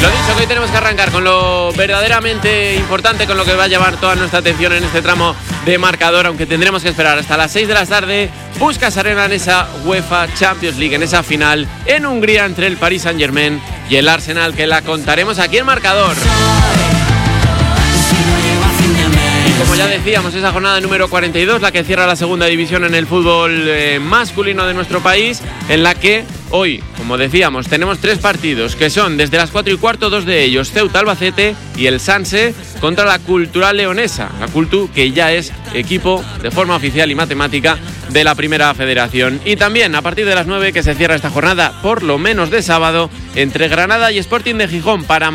Lo dicho, que hoy tenemos que arrancar con lo verdaderamente importante, con lo que va a llevar toda nuestra atención en este tramo de marcador, aunque tendremos que esperar hasta las 6 de la tarde. Puskás Arena en esa UEFA Champions League, en esa final en Hungría entre el Paris Saint-Germain y el Arsenal, que la contaremos aquí en Marcador. Y como ya decíamos, esa jornada número 42, la que cierra la segunda división en el fútbol masculino de nuestro país, en la que hoy, como decíamos, tenemos 3 partidos, que son desde las 4:15, 2 de ellos Ceuta Albacete y el Sanse contra la Cultural Leonesa, la Cultu, que ya es equipo de forma oficial y matemática de la Primera Federación. Y también a partir de las 9, que se cierra esta jornada, por lo menos de sábado, entre Granada y Sporting de Gijón, para